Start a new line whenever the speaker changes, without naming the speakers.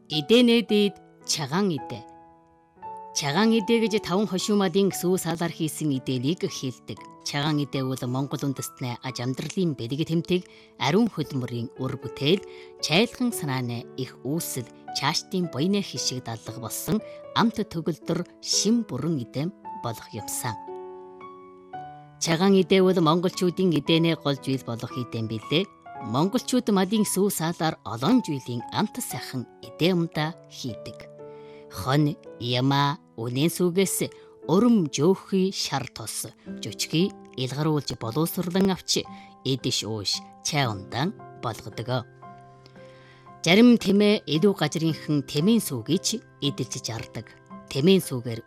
Эдэнэдэд чагаан идэ. Чагаан идэ гэж 5 хошуумадын сүү саалаар хийсэн идэлийг хэлдэг. Чагаан идэ бол Монгол үндэстний аж амьдралын бэлэг тэмдэг, ариун хөдөлмөрийн үр бүтээл, чайлган санааны их үүсэл, чааштын буйны хишиг дадлага болсон амт төгөлдөр шим бүрэн идэм болох юмсан. Чагаан идэ бол монголчуудын идэнэ гол зүйл болох идэм билээ. Монголчууд мадын сүү саалаар олон жилийн амт сайхан идэ юмда хийдэг. Хон, яма, үнэн сүгээс өрөм жөөхий шар тос, жөчгий илгаруулж боловсрлан авч эдэш ууш чай ундан болгодог. Зарим тэмээ эдүү гажрынхан тэмээн сүгийч эдэлж жардаг. Тэмээн сүгээр